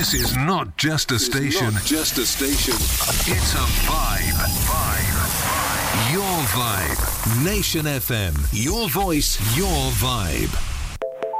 This is not just a station. Just a station. It's a vibe. Your vibe. Nation FM. Your voice, your vibe.